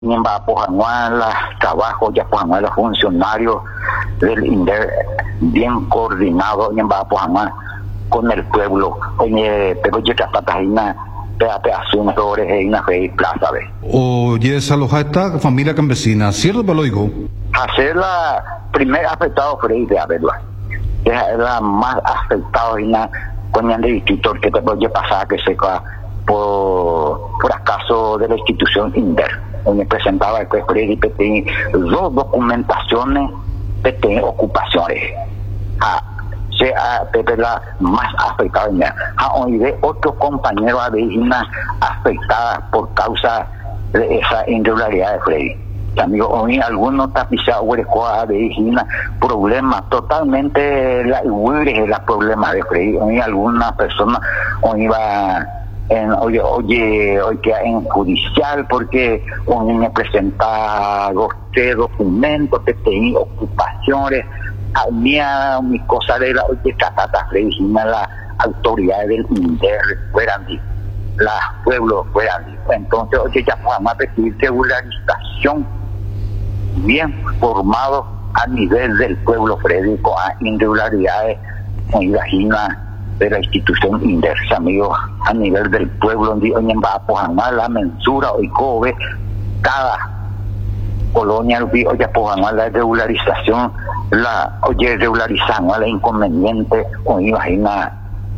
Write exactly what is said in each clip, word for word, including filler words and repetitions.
Ñemba Pojanuala, trabajo ya Pojanuala, funcionarios del INDER bien coordinado, Ñemba Pojanuala con el pueblo. Oye, pero yo te patajina, te asuntos de una fe plaza, ¿ves? Oye, aloja esta familia campesina, ¿cierto, pero digo? Hacer la primera afectado Freddy de Averla. Es la más afectada con el distrito que te puede pasar que se por, por acaso de la institución INDER. Donde presentaba el que Freddy Petín dos documentaciones de ocupaciones. Ah, se ha la más afectada. Ah, hoy de otro compañero aveina afectada por causa de esa irregularidad de Freddy. Amigo, hoy algunos tapizados huerecoa aveina problemas totalmente la los problemas de Freddy. Hoy alguna persona hoy va En, oye, oye, hoy queda en judicial porque hoy me presenta dos tres documentos que tenía ocupaciones, había mi cosa de la oye, catata, regina la autoridad del INDER, fueran las pueblos fueran. Entonces, oye, ya podemos pedir regularización bien formado a nivel del pueblo, Freddy, con irregularidades, con imagina de la institución INDER, amigos, a nivel del pueblo, donde hoy en Bapojamal, la mensura, hoy cobe, cada colonia, hoy ya Pojamal, la regularización, la, oye, regularizando la inconveniente, hoy imagina,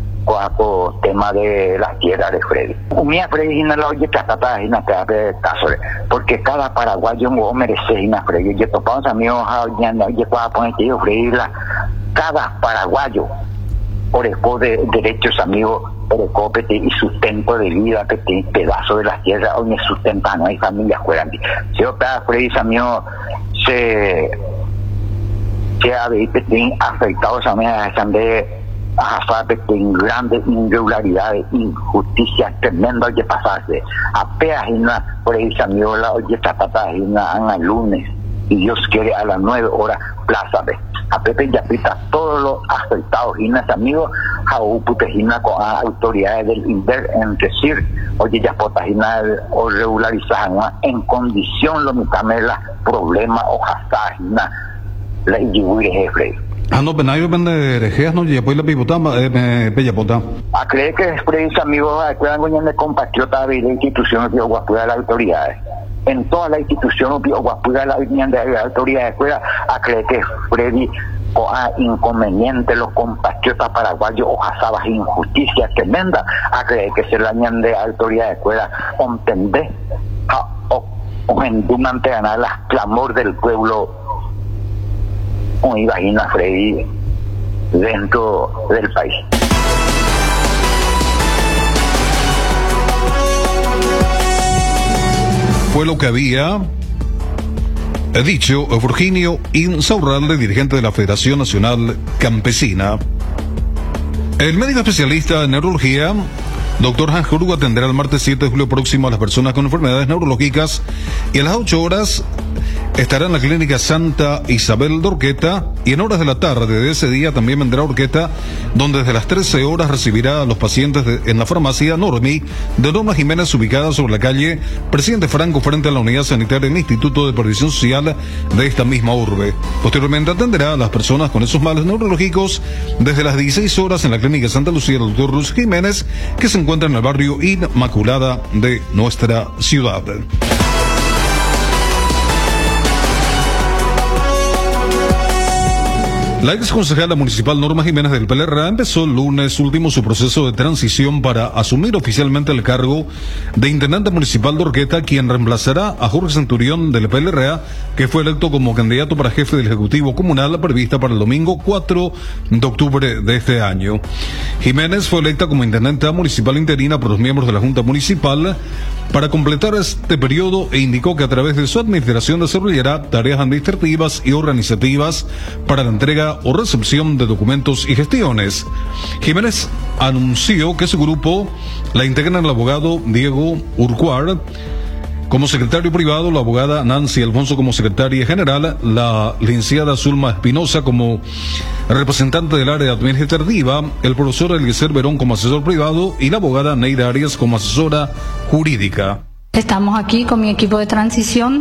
con tema de las tierras de Freddy. Mía Freddy, no la oye, tratata, de caso, porque cada paraguayo no merece, Freddy, yo topamos amigos, oye, cuando ponen que yo, Freddy, cada paraguayo, por el de derechos amigos, por el copete y sustento de vida que tiene pedazo de la tierra donde sustenta, no hay familias fuera. Si yo Freddy amigos se se ha visto afectados a mí de a en grandes irregularidades, injusticias tremendas que pasarse. Apenas una por ahí amigos la oye tapata a lunes y Dios quiere a las nueve horas plaza de a Pepe y apita todos los afectados y nuestros amigos a Uputejina con las autoridades del INDER en decir oye ya potajina o regularizar en condición lo mitamela problema o hasajina la individuo jefe. Ah, no, pero nadie vende herejías, no, y después la pipota, eh, bella pota. A creer que después amigos, acuerdan con el compatriota de la institución de Guapuda de las autoridades. En toda la institución de Guapuda de las autoridades, a creer que Freddy o a inconveniente los compatriotas paraguayos o a injusticias tremendas, a creer que se la añaden de autoridades, o entender, o en durante ganar las clamor del pueblo. O imagina Freddy dentro del país. Fue lo que había dicho Virginio Insaurralde, dirigente de la Federación Nacional Campesina. El médico especialista en neurología, doctor Hanjuru, atenderá el martes siete de julio próximo a las personas con enfermedades neurológicas y a las ocho horas estará en la clínica Santa Isabel de Urqueta, y en horas de la tarde de ese día también vendrá a Urqueta, donde desde las trece horas recibirá a los pacientes de, en la farmacia Normi de Norma Jiménez, ubicada sobre la calle Presidente Franco, frente a la unidad sanitaria del Instituto de Previsión Social de esta misma urbe. Posteriormente atenderá a las personas con esos males neurológicos desde las dieciséis horas en la clínica Santa Lucía del doctor Luz Jiménez, que se encuentra en el barrio Inmaculada de nuestra ciudad. La ex concejala municipal Norma Jiménez del P L R A empezó el lunes último su proceso de transición para asumir oficialmente el cargo de intendente municipal de Urqueta, quien reemplazará a Jorge Centurión del P L R A, que fue electo como candidato para jefe del Ejecutivo Comunal prevista para el domingo cuatro de octubre de este año. Jiménez fue electa como intendenta municipal interina por los miembros de la Junta Municipal para completar este periodo e indicó que a través de su administración desarrollará tareas administrativas y organizativas para la entrega o recepción de documentos y gestiones. Jiménez anunció que su grupo la integran el abogado Diego Urcuar como secretario privado, la abogada Nancy Alfonso como secretaria general, la licenciada Zulma Espinosa como representante del área administrativa, el profesor Eliezer Verón como asesor privado y la abogada Neida Arias como asesora jurídica. Estamos aquí con mi equipo de transición